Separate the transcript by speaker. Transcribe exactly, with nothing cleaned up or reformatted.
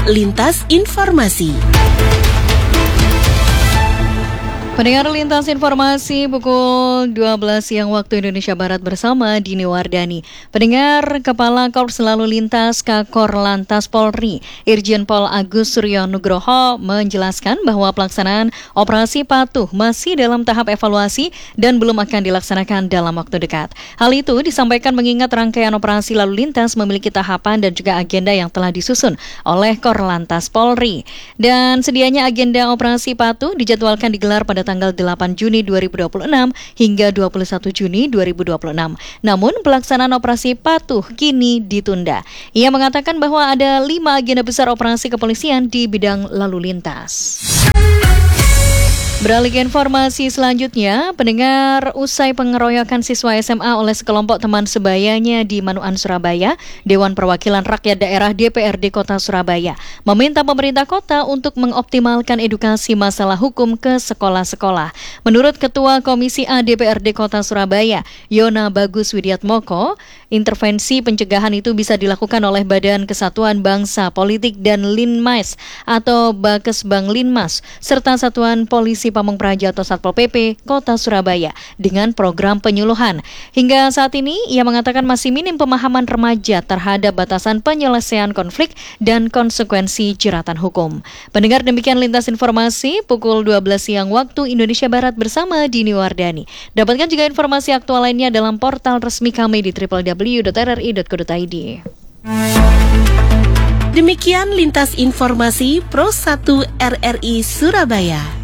Speaker 1: Lintas Informasi.
Speaker 2: Pendengar Lintas Informasi pukul dua belas siang waktu Indonesia Barat bersama Dini Wardani. Pendengar, Kepala Korps Lalu Lintas Kakor Lantas Polri, Irjen Pol Agus Suryo Nugroho menjelaskan bahwa pelaksanaan operasi patuh masih dalam tahap evaluasi dan belum akan dilaksanakan dalam waktu dekat. Hal itu disampaikan mengingat rangkaian operasi lalu lintas memiliki tahapan dan juga agenda yang telah disusun oleh Korlantas Polri. Dan sedianya agenda operasi patuh dijadwalkan digelar pada tanggal delapan Juni dua ribu dua puluh enam hingga dua puluh satu Juni dua ribu dua puluh enam. Namun pelaksanaan operasi patuh kini ditunda. Ia mengatakan bahwa ada lima agenda besar operasi kepolisian di bidang lalu lintas. Beralih ke informasi selanjutnya, pendengar, usai pengeroyokan siswa S M A oleh sekelompok teman sebayanya di Manuan, Surabaya, Dewan Perwakilan Rakyat Daerah D P R D Kota Surabaya meminta pemerintah kota untuk mengoptimalkan edukasi masalah hukum ke sekolah-sekolah. Menurut Ketua Komisi A D P R D Kota Surabaya, Yona Bagus Widiatmoko, intervensi pencegahan itu bisa dilakukan oleh Badan Kesatuan Bangsa Politik dan Linmas atau Bakesbang Linmas, serta Satuan Polisi Pamung Praja atau Satpol P P Kota Surabaya dengan program penyuluhan. Hingga saat ini, ia mengatakan masih minim pemahaman remaja terhadap batasan penyelesaian konflik dan konsekuensi jeratan hukum. Pendengar, demikian Lintas Informasi pukul dua belas siang waktu Indonesia Barat bersama Dini Wardani. Dapatkan juga informasi aktual lainnya dalam portal resmi kami di w w w dot r r i dot co dot i d.
Speaker 1: Demikian Lintas Informasi Pro satu R R I Surabaya.